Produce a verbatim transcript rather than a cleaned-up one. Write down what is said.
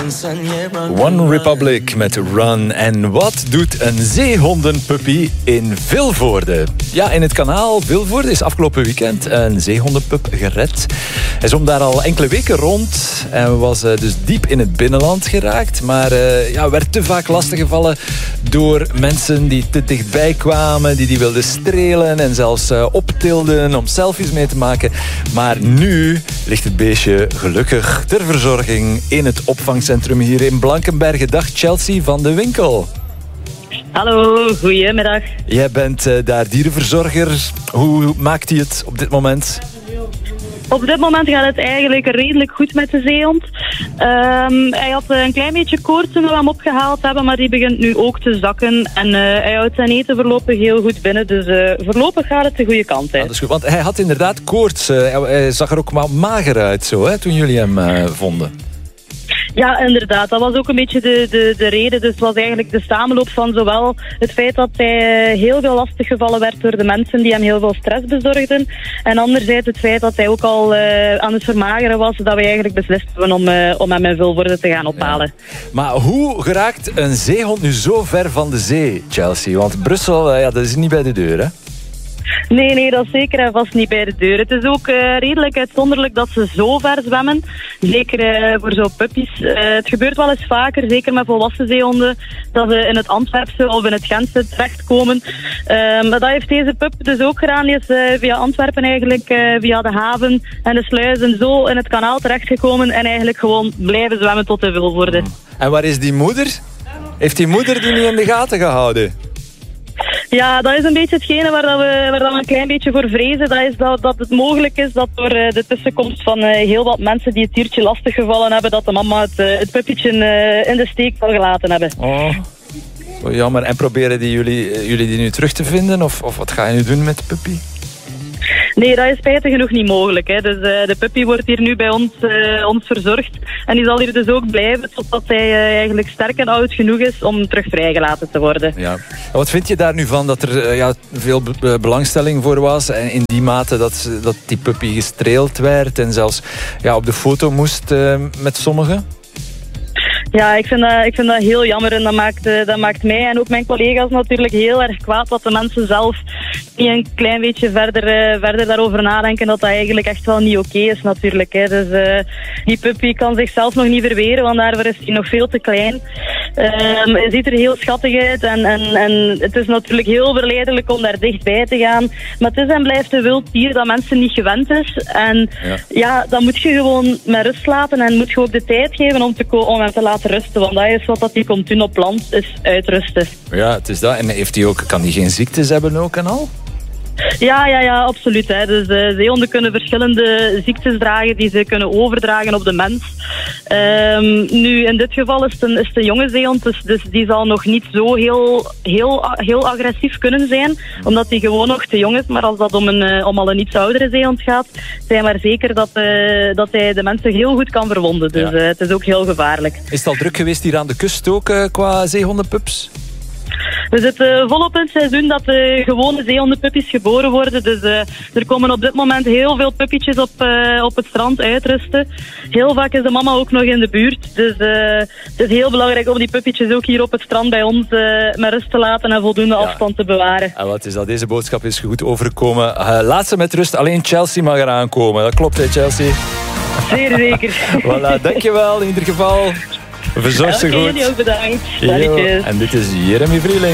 One Republic met Run. En wat doet een zeehondenpuppy in Vilvoorde? Ja, in het kanaal Vilvoorde is afgelopen weekend een zeehondenpup gered. Hij zwom daar al enkele weken rond en was uh, dus diep in het binnenland geraakt. Maar uh, ja, werd te vaak lastiggevallen door mensen die te dichtbij kwamen, die die wilden strelen en zelfs uh, optilden om selfies mee te maken. Maar nu ligt het beestje gelukkig ter verzorging in het opvangcentrum hier in Blankenberge. Dag Chelsea van de Winkel. Hallo, goedemiddag. Jij bent uh, daar dierenverzorger. Hoe maakt hij het op dit moment? Op dit moment gaat het eigenlijk redelijk goed met de zeehond. Um, hij had een klein beetje koorts toen we hem opgehaald hebben, maar die begint nu ook te zakken. En uh, hij houdt zijn eten voorlopig heel goed binnen, dus uh, voorlopig gaat het de goede kant uit. Ah, dat is goed, want hij had inderdaad koorts. Uh, hij zag er ook wel mager uit zo, hè, toen jullie hem uh, vonden. Ja, inderdaad. Dat was ook een beetje de, de, de reden. Dus het was eigenlijk de samenloop van zowel het feit dat hij heel veel lastiggevallen werd door de mensen die hem heel veel stress bezorgden. En anderzijds het feit dat hij ook al uh, aan het vermageren was, dat we eigenlijk beslist hebben om, uh, om hem in Vilvoorde te gaan ophalen. Ja. Maar hoe geraakt een zeehond nu zo ver van de zee, Chelsea? Want Brussel, uh, ja, dat is niet bij de deur, hè? Nee, nee, dat is zeker en vast niet bij de deur. Het is ook uh, redelijk uitzonderlijk dat ze zo ver zwemmen. Zeker uh, voor zo'n puppies. Uh, het gebeurt wel eens vaker, zeker met volwassen zeehonden, dat ze in het Antwerpse of in het Gentse terechtkomen. Uh, maar dat heeft deze pup dus ook gedaan. Die is uh, via Antwerpen eigenlijk, uh, via de haven en de sluizen zo in het kanaal terechtgekomen en eigenlijk gewoon blijven zwemmen tot de Vilvoorde. En waar is die moeder? Heeft die moeder die niet in de gaten gehouden? Ja, dat is een beetje hetgene waar, dat we, waar dat we een klein beetje voor vrezen. Dat is dat, dat het mogelijk is dat door uh, de tussenkomst van uh, heel wat mensen die het diertje lastiggevallen hebben, dat de mama het, uh, het puppetje uh, in de steek zal gelaten hebben. Oh, oh jammer. En proberen die jullie, uh, jullie die nu terug te vinden? Of, of wat ga je nu doen met de puppy? Nee, dat is spijtig genoeg niet mogelijk. Hè. Dus uh, de puppy wordt hier nu bij ons, uh, ons verzorgd. En die zal hier dus ook blijven totdat hij uh, eigenlijk sterk en oud genoeg is om terug vrijgelaten te worden. Ja. En wat vind je daar nu van dat er uh, ja, veel be- belangstelling voor was? En in die mate dat, dat die puppy gestreeld werd en zelfs ja, op de foto moest uh, met sommigen? Ja, ik vind, dat, ik vind dat heel jammer en dat maakt, uh, dat maakt mij en ook mijn collega's natuurlijk heel erg kwaad dat de mensen zelf niet een klein beetje verder, uh, verder daarover nadenken dat dat eigenlijk echt wel niet oké okay is natuurlijk. Hè. Dus uh, die puppy kan zichzelf nog niet verweren, want daarvoor is hij nog veel te klein. Um, hij ziet er heel schattig uit en, en, en het is natuurlijk heel verleidelijk om daar dichtbij te gaan. Maar het is en blijft een wild dier dat mensen niet gewend is. En ja, ja dan moet je gewoon met rust laten en moet je ook de tijd geven om, te ko- om hem te laten rusten. Want dat is wat dat hij komt doen op land, is uitrusten. Ja, het is dat. En heeft hij ook, kan hij geen ziektes hebben ook en al? Ja, ja, ja, absoluut. Hè. Dus uh, zeehonden kunnen verschillende ziektes dragen die ze kunnen overdragen op de mens. Um, nu, in dit geval is het een, is het een jonge zeehond, dus, dus die zal nog niet zo heel, heel, heel agressief kunnen zijn, omdat hij gewoon nog te jong is. Maar als dat om, een, uh, om al een iets oudere zeehond gaat, zijn we er zeker dat, uh, dat hij de mensen heel goed kan verwonden. Dus ja. uh, het is ook heel gevaarlijk. Is het al druk geweest hier aan de kust ook uh, qua zeehondenpups? We zitten volop in het seizoen dat de gewone zeehondenpuppies geboren worden. Dus uh, er komen op dit moment heel veel puppytjes op, uh, op het strand uitrusten. Heel vaak is de mama ook nog in de buurt. Dus uh, het is heel belangrijk om die puppytjes ook hier op het strand bij ons uh, met rust te laten en voldoende ja. afstand te bewaren. En wat is dat? Deze boodschap is goed overgekomen. Uh, laat ze met rust. Alleen Chelsea mag eraan komen. Dat klopt, hè, Chelsea? Zeer zeker. Voilà, dankjewel in ieder geval. Verzorg ze goed. Jullie ook bedankt. En dit is Jeremy Vrieling.